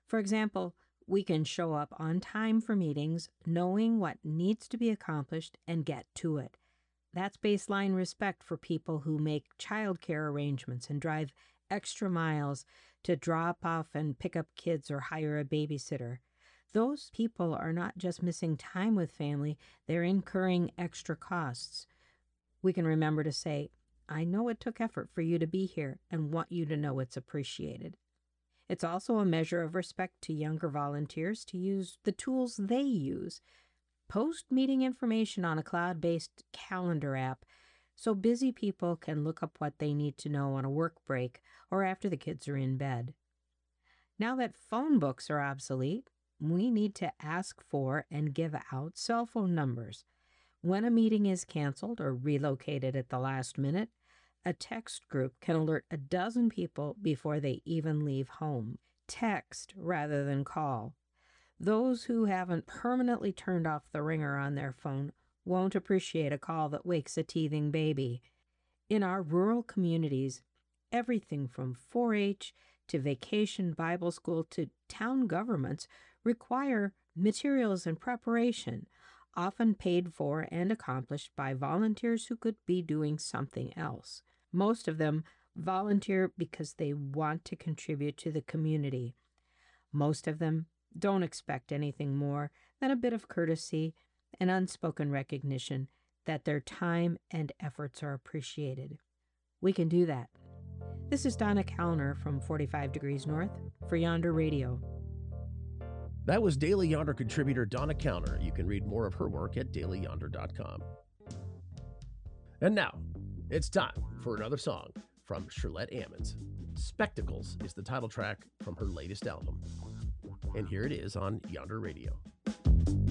For example, we can show up on time for meetings, knowing what needs to be accomplished and get to it. That's baseline respect for people who make childcare arrangements and drive extra miles to drop off and pick up kids or hire a babysitter. Those people are not just missing time with family, they're incurring extra costs. We can remember to say, I know it took effort for you to be here and want you to know it's appreciated. It's also a measure of respect to younger volunteers to use the tools they use. Post meeting information on a cloud based calendar app so busy people can look up what they need to know on a work break or after the kids are in bed. Now that phone books are obsolete, we need to ask for and give out cell phone numbers. When a meeting is canceled or relocated at the last minute, a text group can alert a dozen people before they even leave home. Text rather than call. Those who haven't permanently turned off the ringer on their phone won't appreciate a call that wakes a teething baby. In our rural communities, everything from 4-H to vacation Bible school to town governments require materials and preparation, often paid for and accomplished by volunteers who could be doing something else. Most of them volunteer because they want to contribute to the community. Most of them don't expect anything more than a bit of courtesy and unspoken recognition that their time and efforts are appreciated. We can do that. This is Donna Kalner from 45 Degrees North for Yonder Radio. That was Daily Yonder contributor Donna Kalner. You can read more of her work at dailyyonder.com. And now, it's time for another song from Shirlette Ammons. Spectacles is the title track from her latest album. And here it is on Yonder Radio.